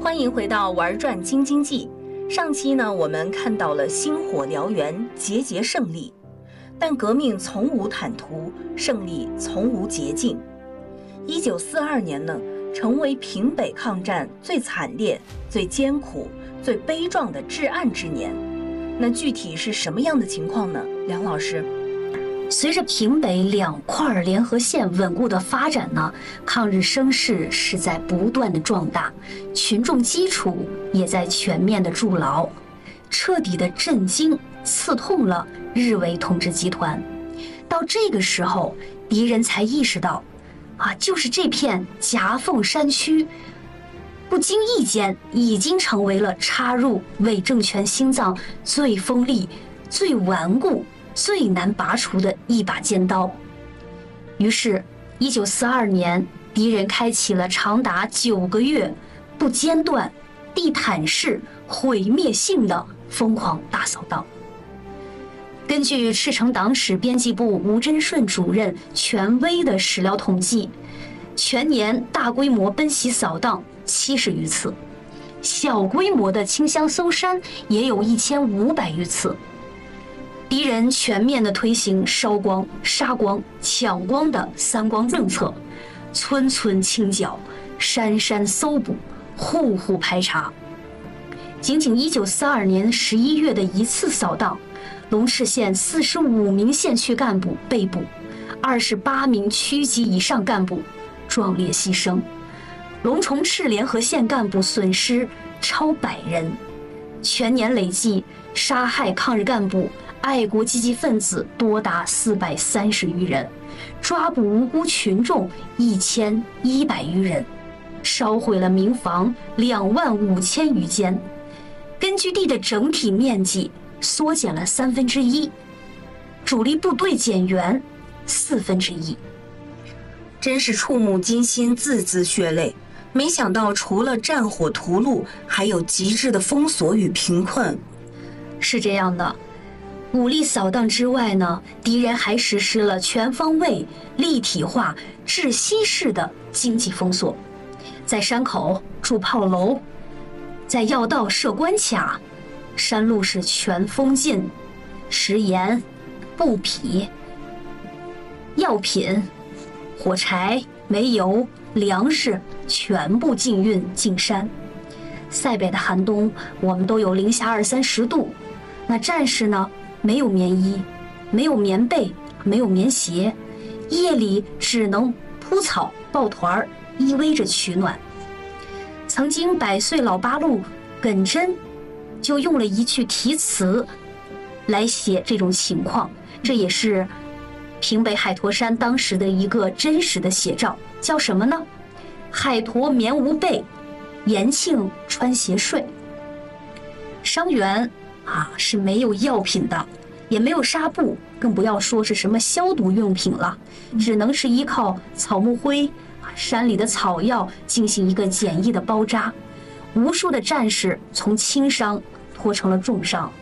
欢迎回到玩转京津冀。上期呢，我们看到了星火燎原，节节胜利。但革命从无坦途，胜利从无捷径。1942年呢，成为平北抗战最惨烈、最艰苦、最悲壮的至暗之年。那具体是什么样的情况呢？梁老师。 随着平北2块联合线稳固的发展呢，抗日声势是在不断的壮大，群众基础也在全面的筑牢，彻底的震惊刺痛了日伪统治集团。到这个时候，敌人才意识到，就是这片夹缝山区，不经意间已经成为了插入伪政权心脏最锋利、最顽固、最难拔除的一把尖刀。于是1942年，敌人开启了长达9个月不间断、地毯式、毁灭性的疯狂大扫荡。根据赤城党史编辑部吴真顺主任权威的史料统计，全年大规模奔袭扫荡70余次，小规模的清乡搜山也有1500余次。敌人全面的推行烧光、杀光、抢光的3光政策，村村清剿，山山搜捕，户户排查。仅仅1942年11月的一次扫荡，龙池县45名县区干部被捕，28名区级以上干部壮烈牺牲，龙崇赤联合县干部损失超100人，全年累计杀害抗日干部、爱国积极分子多达430余人，抓捕无辜群众1100余人，烧毁了民房25000余间，根据地的整体面积缩减了1/3，主力部队减员1/4。 真是触目惊心，字字血泪。没想到除了战火屠戮，还有极致的封锁与贫困。 是这样的，武力扫荡之外呢，敌人还实施了全方位、立体化、窒息式的经济封锁，在山口筑炮楼，在要道设关卡，山路是全封禁，食盐、布匹、药品、火柴、煤油、粮食全部禁运禁山。塞北的寒冬，我们都有零下20-30度，那战士呢，没有棉衣，没有棉被，没有棉鞋，夜里只能铺草抱团依偎着取暖。曾经100岁老八路耿真就用了一句题词来写这种情况，这也是平北海坨山当时的一个真实的写照，叫什么呢？海坨棉无被，延庆穿鞋睡。伤员是没有药品的，也没有纱布，更不要说是什么消毒用品了，只能是依靠草木灰、山里的草药进行一个简易的包扎。无数的战士从轻伤拖成了重伤，